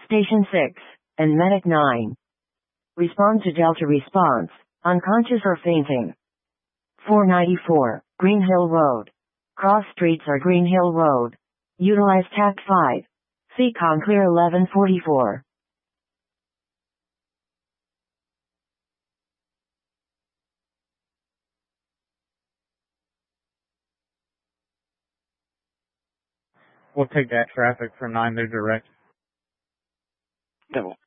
Station 6, and Medic 9. Respond to Delta response, unconscious or fainting. 494, Green Hill Road. Cross streets are Green Hill Road. Utilize TAC 5. Seacon clear 1144. We'll take that traffic for 9, they're direct. Devil.